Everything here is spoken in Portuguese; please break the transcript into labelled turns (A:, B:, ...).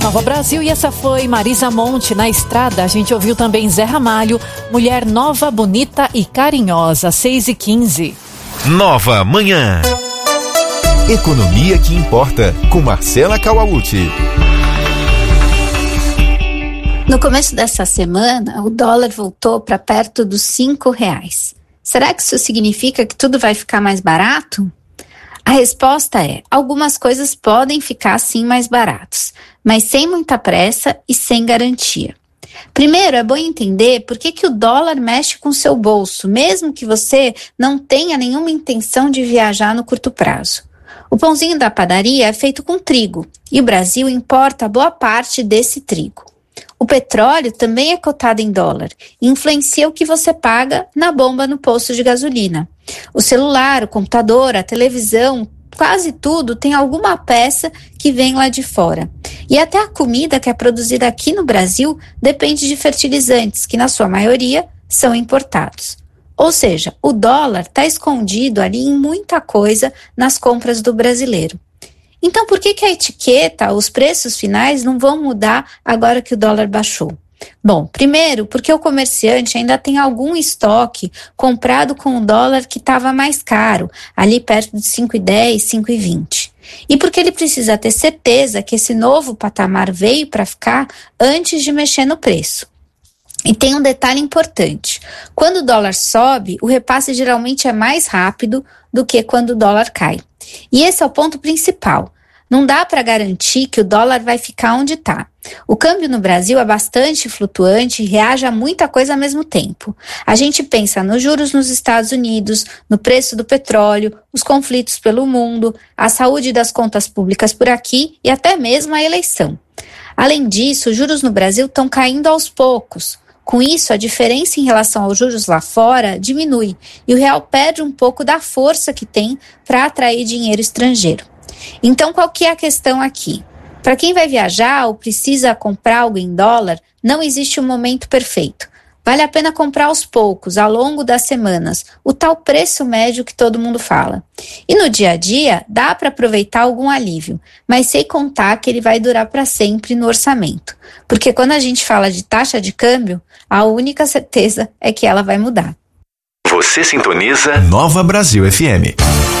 A: Nova Brasil, e essa foi Marisa Monte. Na estrada a gente ouviu também Zé Ramalho, Mulher Nova, Bonita e Carinhosa, 6h15.
B: Nova Manhã. Economia que importa, com Marcela Kawauchi.
C: No começo dessa semana, o dólar voltou para perto dos R$5. Será que isso significa que tudo vai ficar mais barato? A resposta é: algumas coisas podem ficar sim mais baratos, mas sem muita pressa e sem garantia. Primeiro, é bom entender por que o dólar mexe com o seu bolso, mesmo que você não tenha nenhuma intenção de viajar no curto prazo. O pãozinho da padaria é feito com trigo, e o Brasil importa boa parte desse trigo. O petróleo também é cotado em dólar e influencia o que você paga na bomba no posto de gasolina. O celular, o computador, a televisão, quase tudo tem alguma peça que vem lá de fora. E até a comida que é produzida aqui no Brasil depende de fertilizantes, que na sua maioria são importados. Ou seja, o dólar está escondido ali em muita coisa nas compras do brasileiro. Então, por que a etiqueta, os preços finais não vão mudar agora que o dólar baixou? Bom, primeiro, porque o comerciante ainda tem algum estoque comprado com o dólar que estava mais caro, ali perto de 5,10, 5,20. E porque ele precisa ter certeza que esse novo patamar veio para ficar antes de mexer no preço. E tem um detalhe importante: quando o dólar sobe, o repasse geralmente é mais rápido do que quando o dólar cai. E esse é o ponto principal. Não dá para garantir que o dólar vai ficar onde está. O câmbio no Brasil é bastante flutuante e reage a muita coisa ao mesmo tempo. A gente pensa nos juros nos Estados Unidos, no preço do petróleo, os conflitos pelo mundo, a saúde das contas públicas por aqui e até mesmo a eleição. Além disso, os juros no Brasil estão caindo aos poucos. Com isso, a diferença em relação aos juros lá fora diminui e o real perde um pouco da força que tem para atrair dinheiro estrangeiro. Então, qual que é a questão aqui? Para quem vai viajar ou precisa comprar algo em dólar, não existe um momento perfeito. Vale a pena comprar aos poucos, ao longo das semanas, o tal preço médio que todo mundo fala. E no dia a dia, dá para aproveitar algum alívio, mas sem contar que ele vai durar para sempre no orçamento. Porque quando a gente fala de taxa de câmbio, a única certeza é que ela vai mudar.
B: Você sintoniza Nova Brasil FM.